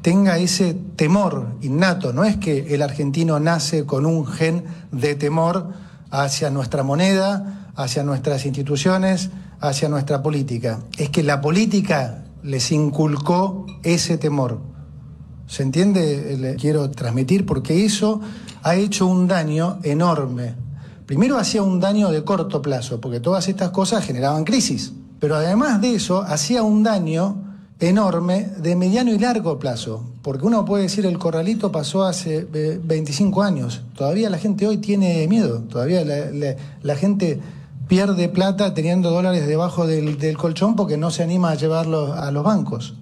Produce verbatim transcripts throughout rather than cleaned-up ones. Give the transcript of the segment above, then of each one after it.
tenga ese temor innato. No es que el argentino nace con un gen de temor hacia nuestra moneda, hacia nuestras instituciones, hacia nuestra política. Es que la política les inculcó ese temor. ¿Se entiende? Le quiero transmitir porque eso ha hecho un daño enorme. Primero hacía un daño de corto plazo, porque todas estas cosas generaban crisis. Pero además de eso, hacía un daño enorme de mediano y largo plazo. Porque uno puede decir, el corralito pasó hace veinticinco años. Todavía la gente hoy tiene miedo. Todavía la, la, la gente pierde plata teniendo dólares debajo del, del colchón porque no se anima a llevarlos a los bancos.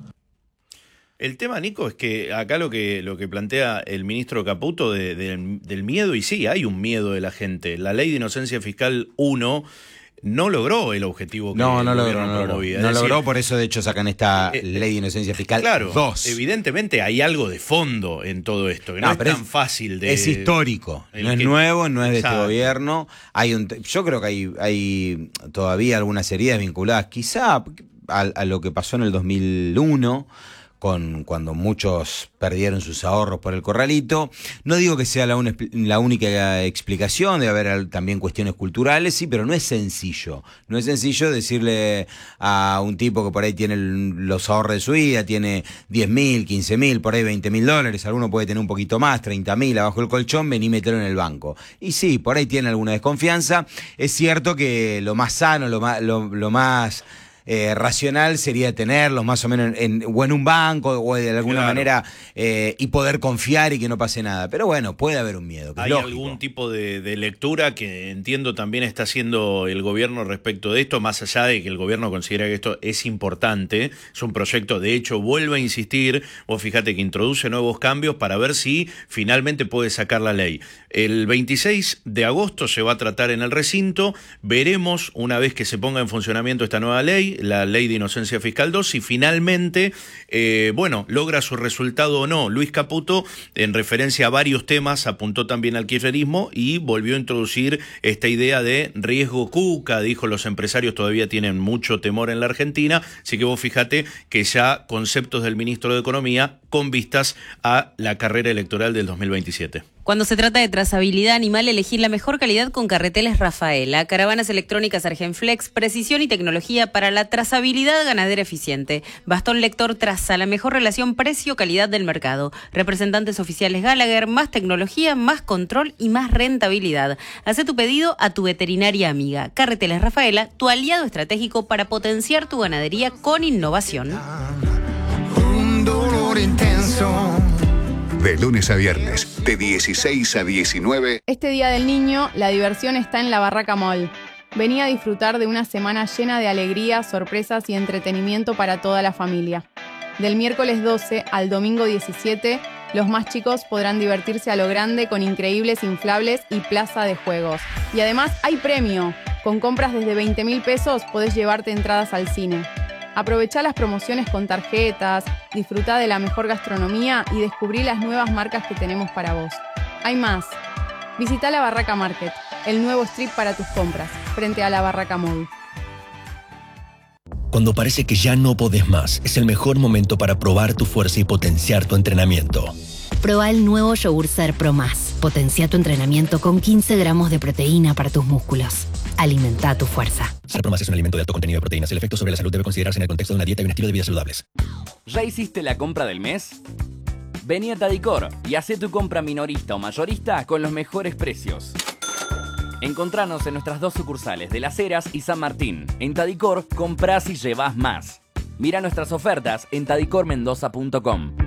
El tema, Nico, es que acá lo que lo que plantea el ministro Caputo de, de, del miedo, y sí, hay un miedo de la gente. La ley de inocencia fiscal uno no logró el objetivo que no, el no gobierno logró, promovía. No, es logró, decir, por eso de hecho sacan esta eh, ley de inocencia fiscal claro, dos. Evidentemente hay algo de fondo en todo esto, que no, no es tan es, fácil de... Es histórico, no es que, nuevo, no es de exacto. Este gobierno. Hay un, yo creo que hay, hay todavía algunas heridas vinculadas quizá a, a lo que pasó en el dos mil uno, con cuando muchos perdieron sus ahorros por el corralito. No digo que sea la, una, la única explicación, debe haber también cuestiones culturales, sí, pero no es sencillo. No es sencillo decirle a un tipo que por ahí tiene los ahorros de su vida, tiene diez mil, quince mil, por ahí veinte mil dólares, alguno puede tener un poquito más, treinta mil abajo del colchón, vení y metelo en el banco. Y sí, por ahí tiene alguna desconfianza. Es cierto que lo más sano, lo más... Lo, lo más Eh, racional sería tenerlos más o menos en, en, o en un banco o de alguna claro. manera eh, y poder confiar y que no pase nada. Pero bueno, puede haber un miedo. Que ¿Hay es lógico. algún tipo de, de lectura que entiendo también está haciendo el gobierno respecto de esto, más allá de que el gobierno considera que esto es importante? Es un proyecto, de hecho, vuelve a insistir, vos fíjate que introduce nuevos cambios para ver si finalmente puede sacar la ley. El veintiséis de agosto se va a tratar en el recinto, veremos una vez que se ponga en funcionamiento esta nueva ley, la ley de inocencia fiscal dos, si finalmente, eh, bueno, logra su resultado o no. Luis Caputo, en referencia a varios temas, apuntó también al kirchnerismo y volvió a introducir esta idea de riesgo cuca, dijo los empresarios todavía tienen mucho temor en la Argentina, así que vos fíjate que ya conceptos del ministro de Economía con vistas a la carrera electoral del dos mil veintisiete. Cuando se trata de trazabilidad animal, elegir la mejor calidad con Carreteles Rafaela. Caravanas electrónicas Argenflex, precisión y tecnología para la trazabilidad ganadera eficiente. Bastón lector Traza, la mejor relación precio-calidad del mercado. Representantes oficiales Gallagher, más tecnología, más control y más rentabilidad. Hacé tu pedido a tu veterinaria amiga. Carreteles Rafaela, tu aliado estratégico para potenciar tu ganadería con innovación. Un dolor intenso. De lunes a viernes, de dieciséis a diecinueve. Este Día del Niño, la diversión está en la Barraca Mall. Vení a disfrutar de una semana llena de alegría, sorpresas y entretenimiento para toda la familia. Del miércoles doce al domingo diecisiete, los más chicos podrán divertirse a lo grande con increíbles inflables y plaza de juegos. Y además hay premio. Con compras desde veinte mil pesos podés llevarte entradas al cine. Aprovechá las promociones con tarjetas, disfrutá de la mejor gastronomía y descubrí las nuevas marcas que tenemos para vos. Hay más. Visitá la Barraca Market, el nuevo strip para tus compras, frente a la Barraca Mall. Cuando parece que ya no podés más, es el mejor momento para probar tu fuerza y potenciar tu entrenamiento. Probá el nuevo Yogur Ser Pro Más. Potencia tu entrenamiento con quince gramos de proteína para tus músculos. Alimenta tu fuerza. Ser Pro Más es un alimento de alto contenido de proteínas. El efecto sobre la salud debe considerarse en el contexto de una dieta y un estilo de vida saludables. ¿Ya hiciste la compra del mes? Vení a Tadicor y hacé tu compra minorista o mayorista con los mejores precios. Encontranos en nuestras dos sucursales de Las Heras y San Martín. En Tadicor, comprás y llevás más. Mira nuestras ofertas en tadicor mendoza punto com.